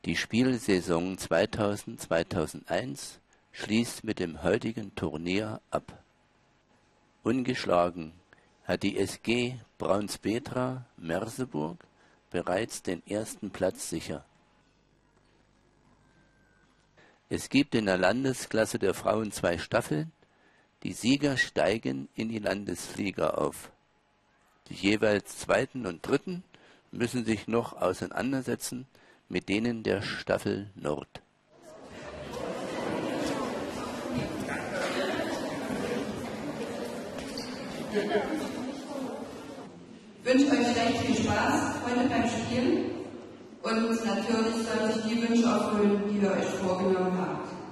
Die Spielsaison 2000/2001 schließt mit dem heutigen Turnier ab. Ungeschlagen hat die SG Braunspetra Merseburg bereits den ersten Platz sicher. Es gibt in der Landesklasse der Frauen 2 Staffeln. Die Sieger steigen in die Landesliga auf. Die jeweils Zweiten und Dritten müssen sich noch auseinandersetzen mit denen der Staffel Nord. Ich wünsche euch recht viel Spaß heute beim Spielen und natürlich sollt ihr die Wünsche erfüllen, die ihr euch vorgenommen habt.